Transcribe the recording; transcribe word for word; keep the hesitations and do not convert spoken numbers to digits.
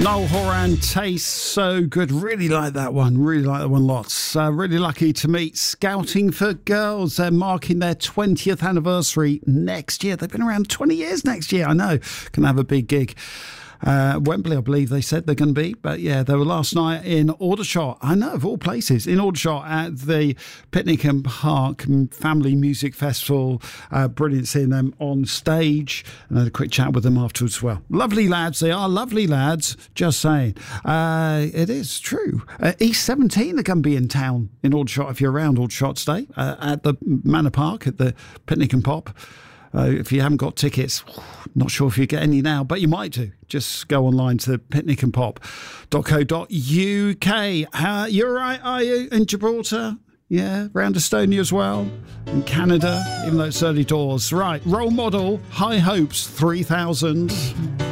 Noel Horan, Tastes So Good. Really like that one. Really like that one lots. Uh, really lucky to meet Scouting for Girls. They're marking their twentieth anniversary next year. They've been around twenty years next year. I know. Can have a big gig. Uh, Wembley, I believe they said they're going to be. But yeah, they were last night in Aldershot. I know, of all places, in Aldershot at the Picnic and Park Family Music Festival. Uh, brilliant seeing them on stage. And I had a quick chat with them afterwards as well. Lovely lads, they are lovely lads. Just saying. Uh, it is true. Uh, East seventeen are going to be in town in Aldershot if you're around Aldershot today uh, at the Manor Park at the Picnic and Pop. Uh, if you haven't got tickets, not sure if you get any now, but you might do. Just go online to picnic and pop dot co dot uk. Uh, you're right, are you? In Gibraltar? Yeah, around Estonia as well. In Canada, even though it's early doors. Right, Role Model, High Hopes, three thousand.